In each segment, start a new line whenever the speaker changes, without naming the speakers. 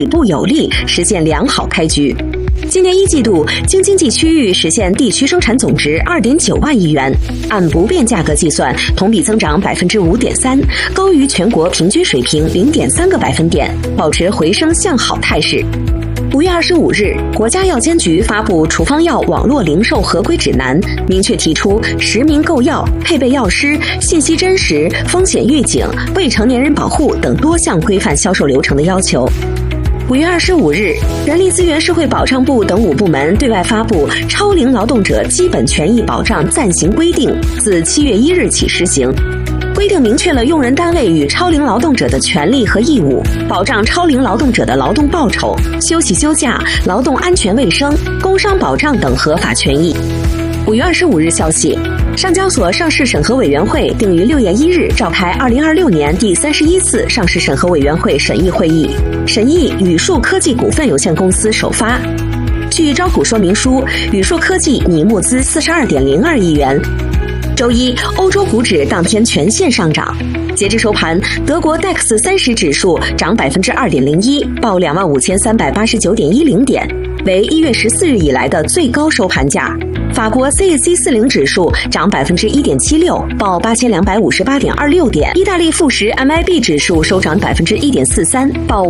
底部有力，实现良好开局。今年1季度，京津冀区域实现地区生产总值2.9万亿元，按不变价格计算，同比增长5.3%，高于全国平均水平0.3个百分点，保持回升向好态势。5月25日，国家药监局发布处方药网络零售合规指南，明确提出实名购药、配备药师、信息真实、风险预警、未成年人保护等多项规范销售流程的要求。5月25日，人力资源社会保障部等5部门对外发布《超龄劳动者基本权益保障暂行规定》，自7月1日起施行。规定明确了用人单位与超龄劳动者的权利和义务，保障超龄劳动者的劳动报酬、休息休假、劳动安全卫生、工伤保障等合法权益。5月25日消息，上交所上市审核委员会定于6月1日召开2026年第31次上市审核委员会审议会议，审议宇树科技股份有限公司首发。据招股说明书，宇树科技拟募资42.02亿元。周一，欧洲股指当天全线上涨。截至收盘，德国 DAX 30指数涨2.01%，报25,389.10点，为1月14日以来的最高收盘价。法国 CAC 40指数涨1.76%，报8258.26点。意大利富时 MIB 指数收涨1.43%，报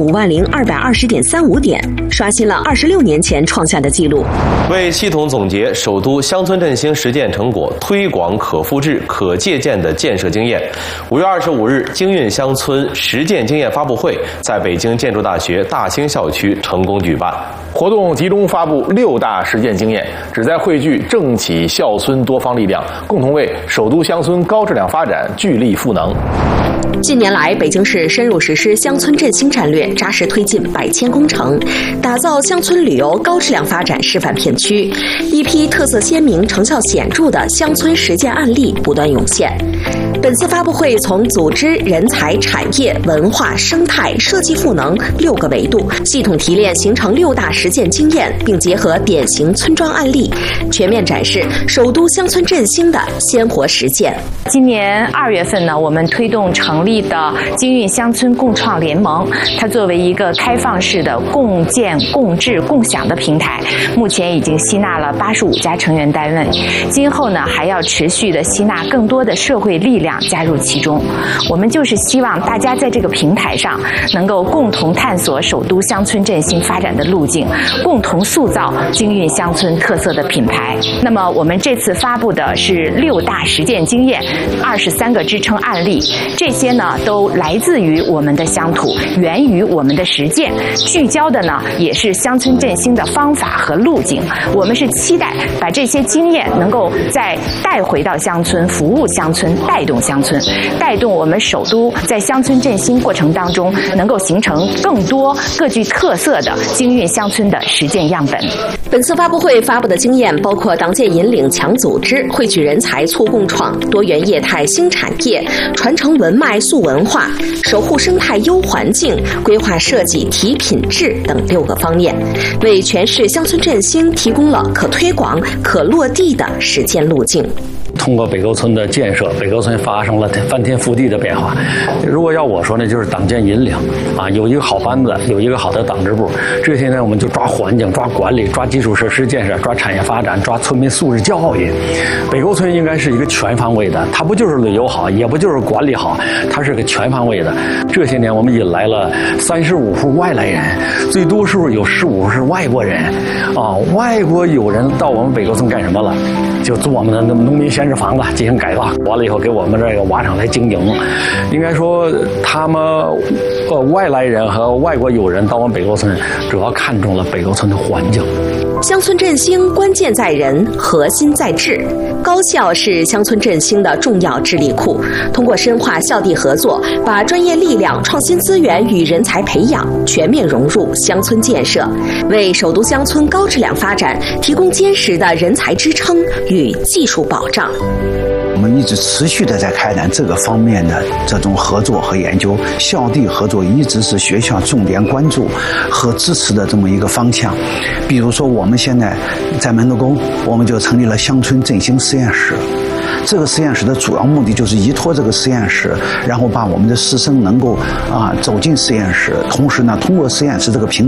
50220.35点，刷新了26年前创下的纪录。
为系统总结首都乡村振兴实践成果，推广可复制、可借鉴的建设经验，5月25日，京韵乡村实践经验发布会在北京建筑大学大兴校区成功举办。
活动集中发布6大实践经验，旨在汇聚政企校村多方力量，共同为首都乡村高质量发展聚力赋能。
近年来，北京市深入实施乡村振兴战略，扎实推进百千工程，打造乡村旅游高质量发展示范片区。一批特色鲜明、成效显著的乡村实践案例不断涌现。本次发布会从组织、人才、产业、文化、生态、设计赋能6个维度，系统提炼形成6大实践经验，并结合典型村庄案例，全面展示首都乡村振兴的鲜活实践。
今年2月份呢，我们推动成立的京韵乡村共创联盟，它作为一个开放式的共建、共治、共享的平台，目前已经吸纳了85家成员单位，今后呢还要持续的吸纳更多的社会力量加入其中。我们就是希望大家在这个平台上能够共同探索首都乡村振兴发展的路径，共同塑造京韵乡村特色的品牌。那么我们这次发布的是6大实践经验，23个支撑案例，这些呢都来自于我们的乡土，源于我们的实践，聚焦的呢也是乡村振兴的方法和路径。我们是期待把这些经验能够再带回到乡村，服务乡村，带动乡村，带动我们首都在乡村振兴过程当中能够形成更多各具特色的京韵乡村的实践样本。
本次发布会发布的经验包括党建引领强组织、汇聚人才促共创、多元业态新产业、传承文脉塑文化、守护生态优环境、规划设计提品质等6个方面，为全市乡村振兴提供了可推广、可落地的实践路径。
通过北沟村的建设，北沟村发生了翻天覆地的变化。如果要我说呢，就是党建引领啊，有一个好班子，有一个好的党支部，这些呢我们就抓环境、抓管理、抓基础设施建设、抓产业发展、抓村民素质教育。北沟村应该是一个全方位的，它不就是旅游好，也不就是管理好，它是个全方位的。这些年我们引来了35户外来人，最多数有15户是外国人啊。外国友人到我们北沟村干什么了？就做我们的农民闲置房子进行改造，完了以后给我们这个瓦厂来经营。应该说他们外来人和外国友人到我们北沟村，主要看中了北沟村的环境。
乡村振兴关键在人，核心在治。高校是乡村振兴的重要智力库，通过深化校地合作，把专业力量、创新资源与人才培养全面融入乡村建设，为首都乡村高质量发展提供坚实的人才支撑与技术保障。
我们一直持续的在开展这个方面的这种合作和研究，校地合作一直是学校重点关注和支持的这么一个方向。比如说我们现在在门头沟，我们就成立了乡村振兴实验室。这个实验室的主要目的就是依托这个实验室，然后把我们的师生能够走进实验室，同时呢通过实验室这个平台